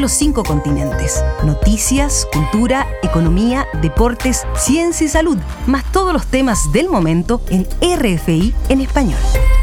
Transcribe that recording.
los 5 continentes. Noticias, cultura, economía, deportes, ciencia y salud, más todos los temas del momento en RFI en español.